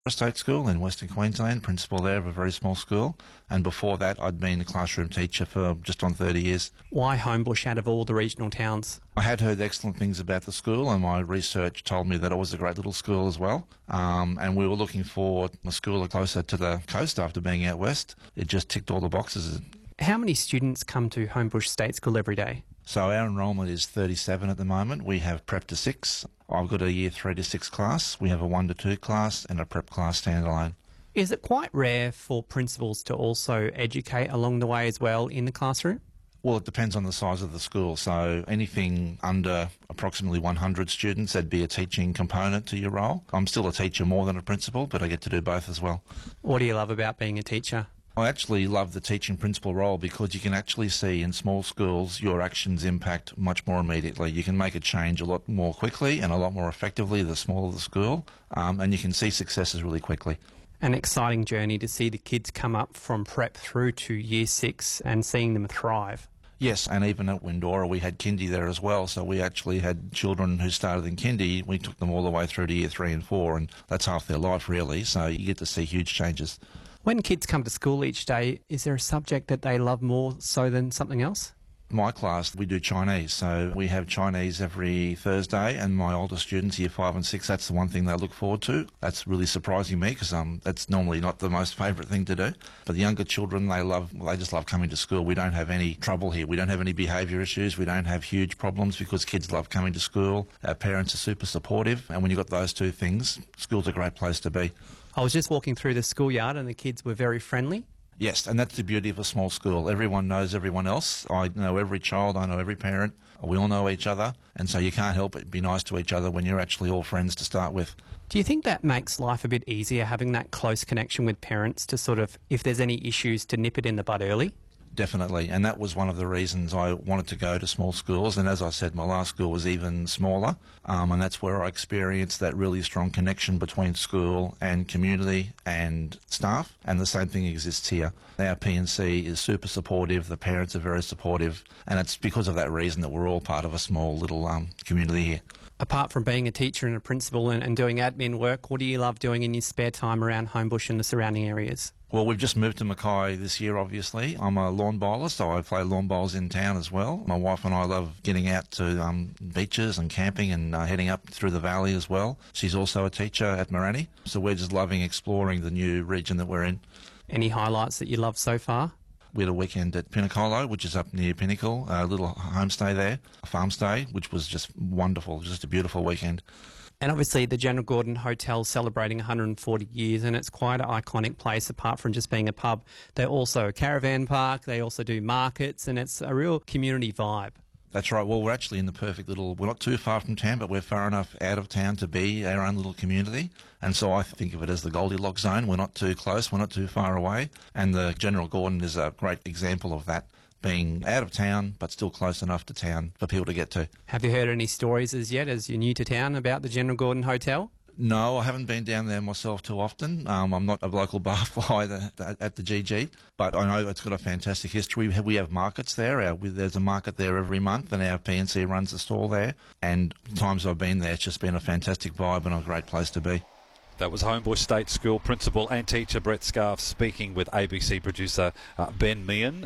State School in Western Queensland, principal there of a very small school. And before that, I'd been a classroom teacher for just on 30 years. Why Homebush out of all the regional towns? I had heard excellent things about the school, and my research told me that it was a great little school as well. And we were looking for a school closer to the coast after being out west. It just ticked all the boxes. How many students come to Homebush State School every day? So our enrolment is 37 at the moment. We have prep to 6. I've got a year 3 to 6 class. We have a 1 to 2 class and a prep class standalone. Is it quite rare for principals to also educate along the way as well in the classroom? Well, it depends on the size of the school. So anything under approximately 100 students, there'd be a teaching component to your role. I'm still a teacher more than a principal, but I get to do both as well. What do you love about being a teacher? I actually love the teaching principal role because you can actually see in small schools your actions impact much more immediately. You can make a change a lot more quickly and a lot more effectively the smaller the school, and you can see successes really quickly. An exciting journey to see the kids come up from prep through to year 6 and seeing them thrive. Yes, and even at Windora we had kindy there as well, so we actually had children who started in kindy. We took them all the way through to year 3 and 4, and that's half their life really, so you get to see huge changes. When kids come to school each day, is there a subject that they love more so than something else? My class, we do Chinese, so we have Chinese every Thursday, and my older students, year 5 and 6, that's the one thing they look forward to. That's really surprising me because that's normally not the most favourite thing to do. But the younger children, they just love coming to school. We don't have any trouble here. We don't have any behaviour issues. We don't have huge problems because kids love coming to school. Our parents are super supportive, and when you've got those two things, school's a great place to be. I was just walking through the schoolyard and the kids were very friendly. Yes, and that's the beauty of a small school. Everyone knows everyone else. I know every child, I know every parent. We all know each other, and so you can't help but be nice to each other when you're actually all friends to start with. Do you think that makes life a bit easier, having that close connection with parents to sort of, if there's any issues, to nip it in the bud early? Definitely, and that was one of the reasons I wanted to go to small schools, and as I said, my last school was even smaller, and that's where I experienced that really strong connection between school and community and staff, and the same thing exists here. Our P&C is super supportive, the parents are very supportive, and it's because of that reason that we're all part of a small little community here. Apart from being a teacher and a principal and doing admin work, what do you love doing in your spare time around Homebush and the surrounding areas? Well, we've just moved to Mackay this year, obviously. I'm a lawn bowler, so I play lawn bowls in town as well. My wife and I love getting out to beaches and camping and heading up through the valley as well. She's also a teacher at Morani, so we're just loving exploring the new region that we're in. Any highlights that you love so far? We had a weekend at Pinnacolo, which is up near Pinnacle, a little homestay there, a farm stay, which was just wonderful, just a beautiful weekend. And obviously the General Gordon Hotel celebrating 140 years, and it's quite an iconic place apart from just being a pub. They're also a caravan park, they also do markets, and it's a real community vibe. That's right. Well, we're actually in the perfect little... We're not too far from town, but we're far enough out of town to be our own little community. And so I think of it as the Goldilocks zone. We're not too close, we're not too far away. And the General Gordon is a great example of that, being out of town but still close enough to town for people to get to. Have you heard any stories as yet, as you're new to town, about the General Gordon Hotel? No, I haven't been down there myself too often. I'm not a local barfly at the GG, but I know it's got a fantastic history. We have markets there. There's a market there every month, and our P&C runs the stall there. And times I've been there, it's just been a fantastic vibe and a great place to be. That was Homebush State School Principal and Teacher Brett Scarf speaking with ABC producer Ben Meehan.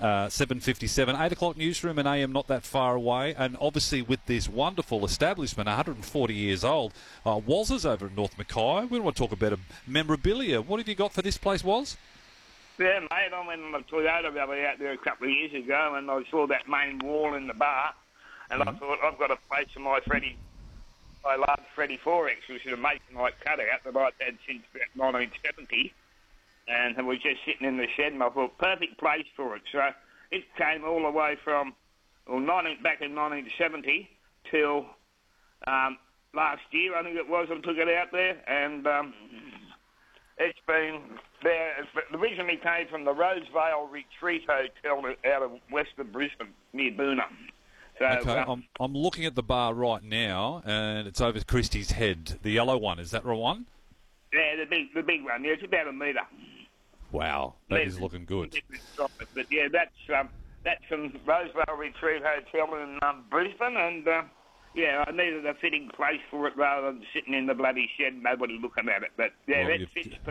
7:57, 8 o'clock newsroom and AM not that far away. And obviously with this wonderful establishment, 140 years old, Waz's over at North Mackay. We want to talk about memorabilia. What have you got for this place, Waz? Yeah, mate, I went on the Toyota Valley out there a couple of years ago and I saw that main wall in the bar and I thought, I've got a place for my large Freddie Forex, which is a masonite cutout that I've had since about 1970, and it was just sitting in the shed, and I thought, perfect place for it. So it came all the way from back in 1970 till last year, I think it was, I took it out there, and it's been there. It originally came from the Rosevale Retreat Hotel out of west of Brisbane, near Boona. So, okay, I'm looking at the bar right now, and it's over Christie's Head. The yellow one, is that the one? Yeah, the big one. Yeah, it's about a metre. Wow, that is looking good. But yeah, that's from Rosevale Retreat Hotel in Brisbane, and yeah, I needed a fitting place for it rather than sitting in the bloody shed, nobody looking at it. But yeah, Well, that fits.